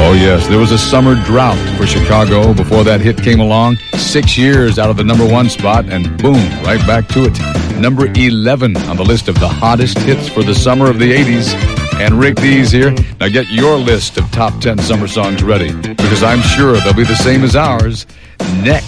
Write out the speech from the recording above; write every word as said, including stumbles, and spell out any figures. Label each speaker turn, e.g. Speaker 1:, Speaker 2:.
Speaker 1: Oh, yes, there was a summer drought for Chicago before that hit came along. Six years out of the number one spot, and boom, right back to it. Number eleven on the list of the hottest hits for the summer of the eighties. And Rick Dees here. Now get your list of top ten summer songs ready, because I'm sure they'll be the same as ours next.